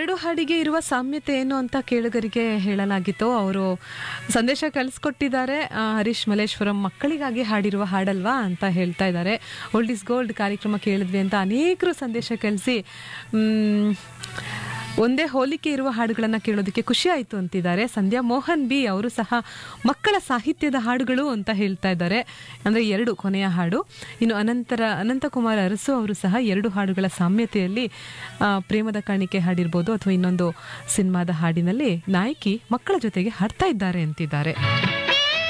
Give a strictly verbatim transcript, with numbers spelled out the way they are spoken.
ಎರಡು ಹಾಡಿಗೆ ಇರುವ ಸಾಮ್ಯತೆ ಏನು ಅಂತ ಕೇಳುಗರಿಗೆ ಹೇಳಲಾಗಿತ್ತು. ಅವರು ಸಂದೇಶ ಕಳಿಸ್ಕೊಟ್ಟಿದ್ದಾರೆ. ಆ, ಹರೀಶ್ ಮಲ್ಲೇಶ್ವರಂ ಮಕ್ಕಳಿಗಾಗಿ ಹಾಡಿರುವ ಹಾಡಲ್ವಾ ಅಂತ ಹೇಳ್ತಾ ಇದ್ದಾರೆ. ಓಲ್ಡ್ ಇಸ್ ಗೋಲ್ಡ್ ಕಾರ್ಯಕ್ರಮ ಕೇಳಿದ್ವಿ ಅಂತ ಅನೇಕರು ಸಂದೇಶ ಕಳಿಸಿ ಒಂದೇ ಹೋಲಿಕೆ ಇರುವ ಹಾಡುಗಳನ್ನು ಕೇಳೋದಕ್ಕೆ ಖುಷಿ ಆಯಿತು ಅಂತಿದ್ದಾರೆ. ಸಂಧ್ಯಾ ಮೋಹನ್ ಬಿ ಅವರು ಸಹ ಮಕ್ಕಳ ಸಾಹಿತ್ಯದ ಹಾಡುಗಳು ಅಂತ ಹೇಳ್ತಾ ಇದ್ದಾರೆ. ಅಂದರೆ ಎರಡು ಕೊನೆಯ ಹಾಡು. ಇನ್ನು ಅನಂತರ ಅನಂತಕುಮಾರ್ ಅರಸು ಅವರು ಸಹ ಎರಡು ಹಾಡುಗಳ ಸಾಮ್ಯತೆಯಲ್ಲಿ ಪ್ರೇಮದ ಕಾಣಿಕೆ ಹಾಡಿರ್ಬೋದು ಅಥವಾ ಇನ್ನೊಂದು ಸಿನಿಮಾದ ಹಾಡಿನಲ್ಲಿ ನಾಯಕಿ ಮಕ್ಕಳ ಜೊತೆಗೆ ಹಾಡ್ತಾ ಇದ್ದಾರೆ ಅಂತಿದ್ದಾರೆ.